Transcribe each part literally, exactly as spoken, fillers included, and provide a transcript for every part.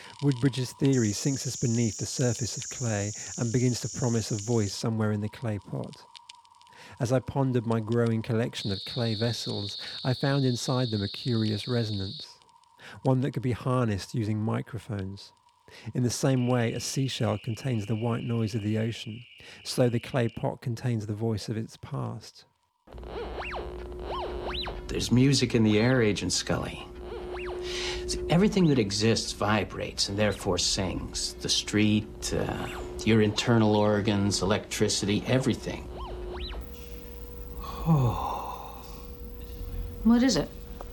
Woodbridge's theory sinks us beneath the surface of clay and begins to promise a voice somewhere in the clay pot. As I pondered my growing collection of clay vessels, I found inside them a curious resonance, one that could be harnessed using microphones. In the same way a seashell contains the white noise of the ocean, so the clay pot contains the voice of its past. There's music in the air, Agent Scully. See, everything that exists vibrates and therefore sings. The street, uh, your internal organs, electricity, everything. Oh. What is it?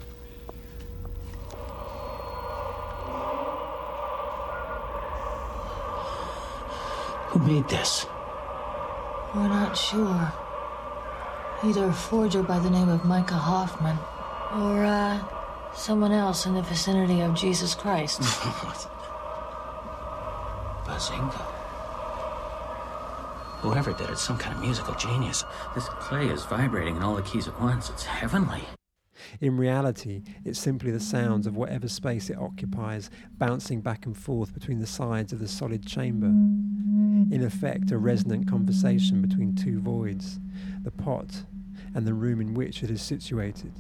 Who made this? We're not sure. Either a forger by the name of Micah Hoffman, or, uh, someone else in the vicinity of Jesus Christ. Bazinga. Whoever did it's some kind of musical genius. This clay is vibrating in all the keys at once. It's heavenly. In reality, it's simply the sounds of whatever space it occupies, bouncing back and forth between the sides of the solid chamber. In effect, a resonant conversation between two voids, the pot and the room in which it is situated.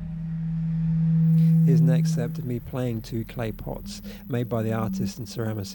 Here's an excerpt of me playing two clay pots made by the artist and ceramicist